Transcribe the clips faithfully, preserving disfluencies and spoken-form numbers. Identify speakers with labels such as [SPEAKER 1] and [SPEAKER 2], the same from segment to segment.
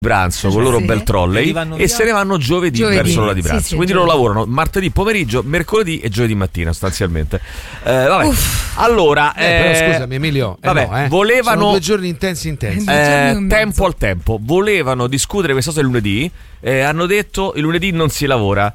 [SPEAKER 1] pranzo con loro
[SPEAKER 2] sì.
[SPEAKER 1] bel trolley e, e se ne vanno giovedì, giovedì. verso l'ora di pranzo. Sì, sì, quindi loro lavorano martedì pomeriggio, mercoledì e giovedì mattina sostanzialmente. Eh, vabbè. Uff. Allora,
[SPEAKER 3] eh, eh, però scusami Emilio, eh
[SPEAKER 1] vabbè,
[SPEAKER 3] no, eh.
[SPEAKER 1] volevano
[SPEAKER 3] sono due giorni intensi intensi.
[SPEAKER 1] Eh, tempo al tempo, volevano discutere questa cosa il lunedì, eh, hanno detto il lunedì non si lavora.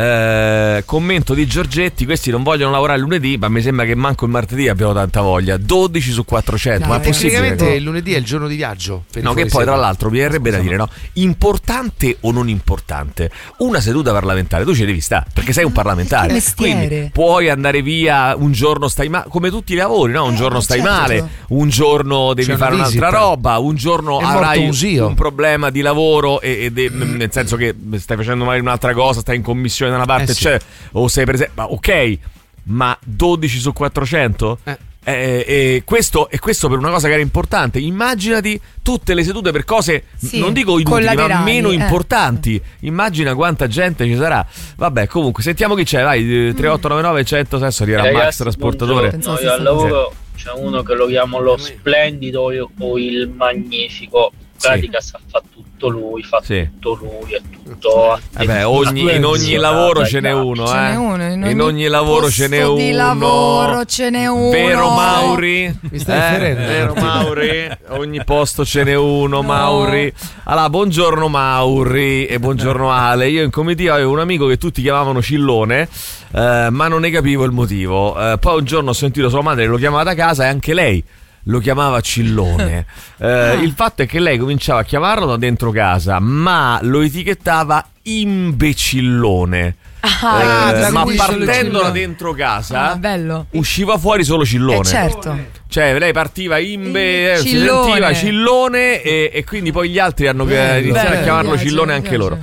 [SPEAKER 1] Eh, commento di Giorgetti: questi non vogliono lavorare il lunedì, ma mi sembra che manco il martedì abbiamo tanta voglia. Dodici su quattrocento, no, ma
[SPEAKER 3] tecnicamente il lunedì è il giorno di viaggio.
[SPEAKER 1] No, che poi tra l'altro mi verrebbe da dire, no, importante o non importante, una seduta parlamentare tu ci devi stare, perché sei un parlamentare, quindi puoi andare via un giorno, stai male, come tutti i lavori, no? Un giorno eh, stai certo. male, un giorno devi C'è fare una un'altra roba, un giorno è avrai un, un problema di lavoro e, e de, nel senso che stai facendo magari un'altra cosa, stai in commissione da una parte, eh sì. c'è, o sei presente, ma ok, ma dodici su quattrocento? Eh. Eh, eh, questo, e questo per una cosa che era importante. Immaginati tutte le sedute per cose, sì, non dico inutili, ma meno eh. importanti. Immagina quanta gente ci sarà. Vabbè, comunque, sentiamo chi c'è. Vai, tre otto nove nove cento adesso arriva
[SPEAKER 4] Ragazzi,
[SPEAKER 1] Max Trasportatore.
[SPEAKER 4] No, io al lavoro c'è uno che lo chiamo lo splendido o il magnifico. In pratica sì. sa fa tutto lui, fa sì. tutto lui, è tutto
[SPEAKER 1] eh beh, ogni, in ogni lavoro ce n'è uno,
[SPEAKER 2] ce
[SPEAKER 1] eh.
[SPEAKER 2] n'è uno in, ogni
[SPEAKER 1] in ogni lavoro ce n'è uno.
[SPEAKER 2] Di lavoro ce n'è uno.
[SPEAKER 1] Vero Mauri?
[SPEAKER 3] Mi stai ferendo?
[SPEAKER 1] Eh, vero Mauri? Ogni posto ce n'è uno, no. Mauri. Allora, buongiorno Mauri e buongiorno Ale. Io in comitiva avevo un amico che tutti chiamavano Cillone, eh, ma non ne capivo il motivo. Eh, poi un giorno ho sentito sua madre lo chiamava da casa e anche lei lo chiamava Cillone. eh, il fatto è che lei cominciava a chiamarlo da dentro casa, ma lo etichettava imbecillone.
[SPEAKER 2] Ah,
[SPEAKER 1] eh, ma partendo da dentro casa
[SPEAKER 2] ah, bello.
[SPEAKER 1] usciva fuori solo Cillone.
[SPEAKER 2] Eh, certo.
[SPEAKER 1] Cioè lei partiva imbe,
[SPEAKER 2] Cillone.
[SPEAKER 1] si sentiva Cillone e, e quindi poi gli altri hanno bello, iniziato bello, a chiamarlo piace, Cillone anche piace. loro.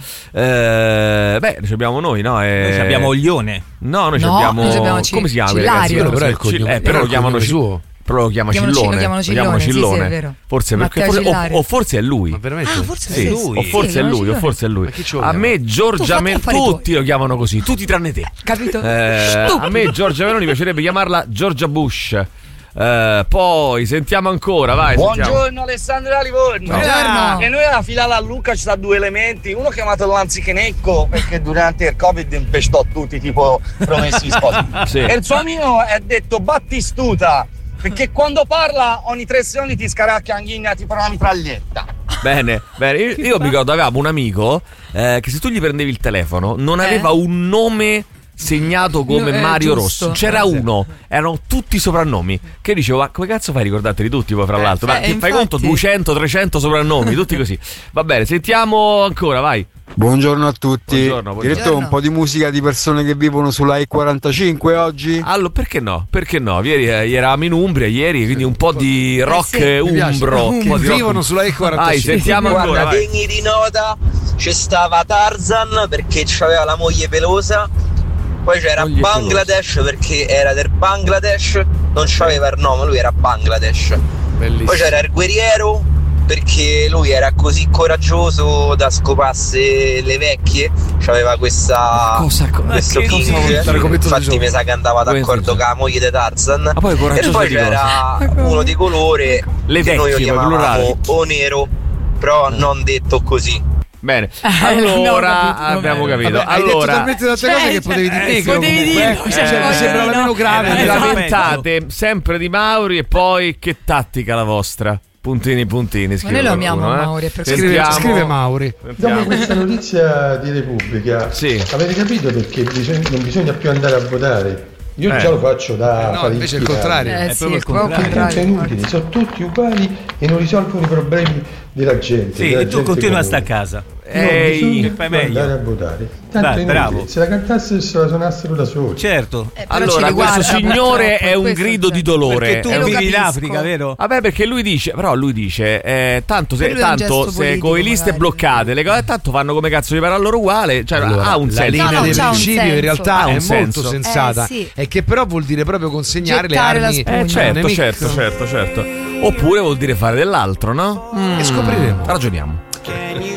[SPEAKER 1] Eh, beh, ci abbiamo noi, no? Eh,
[SPEAKER 5] noi abbiamo Oglione.
[SPEAKER 1] No, noi
[SPEAKER 2] no,
[SPEAKER 1] abbiamo,
[SPEAKER 2] noi abbiamo C-
[SPEAKER 1] come si chiama?
[SPEAKER 2] Cillario.
[SPEAKER 1] Ragazzi,
[SPEAKER 3] però, è il cognome,
[SPEAKER 1] eh, però lo chiamano suo. Però lo chiama
[SPEAKER 2] chiamano
[SPEAKER 1] Cillone,
[SPEAKER 2] lo chiamano Cillone,
[SPEAKER 1] lo chiamano Cillone.
[SPEAKER 2] Sì, sì, è vero.
[SPEAKER 1] Forse perché forse, o, o forse è lui.
[SPEAKER 3] Ma veramente?
[SPEAKER 2] Ah, forse
[SPEAKER 1] sì,
[SPEAKER 2] è
[SPEAKER 1] lui. O forse
[SPEAKER 2] sì,
[SPEAKER 1] è lui, o forse è lui. A me Giorgia Meloni, tutti lo chiamano così, tutti tranne te.
[SPEAKER 2] Capito?
[SPEAKER 1] Eh, a me Giorgia Meloni piacerebbe chiamarla Giorgia Bush. Uh, poi sentiamo ancora, vai.
[SPEAKER 6] Buongiorno
[SPEAKER 1] sentiamo.
[SPEAKER 6] Alessandra Livorno.
[SPEAKER 2] Buongiorno.
[SPEAKER 6] E noi alla filata a Lucca ci sta due elementi. Uno chiamato Lanzichenecco perché durante il Covid impestò tutti tipo promessi sposi. Sì. E il suo amico è detto Battistuta perché quando parla ogni tre secondi ti scaracchia anghigna tipo una mitraglietta.
[SPEAKER 1] Bene, bene. Io, io mi ricordo avevamo un amico eh, che se tu gli prendevi il telefono non aveva eh? un nome segnato come no, Mario Rosso. C'era eh, uno, erano tutti soprannomi. Che dicevo, ma come cazzo fai a ricordarteli tutti poi fra eh, l'altro? Ma eh, ti infatti... fai conto duecento trecento soprannomi, tutti così. Va bene, sentiamo ancora, vai.
[SPEAKER 7] Buongiorno a tutti.
[SPEAKER 1] Buongiorno, buongiorno.
[SPEAKER 7] Direttore, un po' di musica di persone che vivono sulla E quarantacinque oggi?
[SPEAKER 1] Allora, perché no? Perché no? Ieri, ieri eravamo in Umbria, ieri, quindi un po' di rock eh sì, umbro.
[SPEAKER 3] Che vivono sulla E quarantacinque.
[SPEAKER 1] Vai, sentiamo
[SPEAKER 6] Guarda,
[SPEAKER 1] ancora. Vai.
[SPEAKER 6] Degni di nota c'è stava Tarzan perché c'aveva la moglie pelosa. Poi c'era moglie Bangladesh pelosa. Perché era del Bangladesh, non c'aveva il nome, lui era Bangladesh. Bellissimo. Poi c'era il guerriero perché lui era così coraggioso da scopasse le vecchie, c'aveva questa
[SPEAKER 1] cosa,
[SPEAKER 6] questo king, infatti mi sa che andava d'accordo con la moglie di Tarzan.
[SPEAKER 1] Ma poi
[SPEAKER 6] e poi c'era cosa? Uno di colore
[SPEAKER 1] le
[SPEAKER 6] che
[SPEAKER 1] vecchie,
[SPEAKER 6] noi lo chiamavamo o nero, però non detto così.
[SPEAKER 1] Bene, allora no, abbiamo capito.
[SPEAKER 3] Vabbè,
[SPEAKER 1] allora,
[SPEAKER 3] hai detto talmente tante cose
[SPEAKER 2] cioè,
[SPEAKER 3] che potevi dire
[SPEAKER 2] eh, potevi dire,
[SPEAKER 3] eh, cioè, mi sembra la meno grave.
[SPEAKER 1] Vi lamentate sempre di Mauri e poi che tattica la vostra? Puntini puntini.
[SPEAKER 2] Ma noi lo amiamo eh? Mauri, per
[SPEAKER 3] scrive, scrive Mauri.
[SPEAKER 8] Dopo questa notizia di Repubblica, sì. Avete capito perché bisogna, non bisogna più andare a votare? Io
[SPEAKER 3] eh.
[SPEAKER 8] già lo faccio da
[SPEAKER 3] eh no, invece è il contrario.
[SPEAKER 2] Eh,
[SPEAKER 3] è
[SPEAKER 2] sì,
[SPEAKER 3] proprio il contrario.
[SPEAKER 8] Sono inutili, sono tutti uguali e non risolvono i problemi della gente.
[SPEAKER 5] Sì,
[SPEAKER 8] della
[SPEAKER 5] e tu
[SPEAKER 8] gente
[SPEAKER 5] continui
[SPEAKER 8] comune.
[SPEAKER 5] a stare a casa.
[SPEAKER 8] Ehi,
[SPEAKER 5] che fai meglio
[SPEAKER 8] andare a votare. Tanto
[SPEAKER 5] Dai, bravo.
[SPEAKER 8] Se la cantassero se la suonassero da soli.
[SPEAKER 5] Certo.
[SPEAKER 2] Eh,
[SPEAKER 1] allora questo signore è un grido di dolore.
[SPEAKER 5] Perché tu vivi in Africa, vero?
[SPEAKER 1] Vabbè, perché lui dice, però lui dice eh, tanto se, tanto se con le liste magari. bloccate le cose tanto fanno come cazzo gli pare a loro uguale, cioè
[SPEAKER 3] allora,
[SPEAKER 1] ha un
[SPEAKER 3] la
[SPEAKER 1] senso.
[SPEAKER 3] linea
[SPEAKER 2] no, no,
[SPEAKER 3] dei principi in realtà
[SPEAKER 1] ha
[SPEAKER 3] è
[SPEAKER 1] un
[SPEAKER 3] molto
[SPEAKER 1] senso.
[SPEAKER 3] sensata
[SPEAKER 2] eh, sì.
[SPEAKER 3] e che però vuol dire proprio consegnare
[SPEAKER 2] Gettare
[SPEAKER 3] le armi
[SPEAKER 1] eh, certo, certo, certo, certo. Oppure vuol dire fare dell'altro, no?
[SPEAKER 3] Mm. E scopriremo.
[SPEAKER 1] Ragioniamo.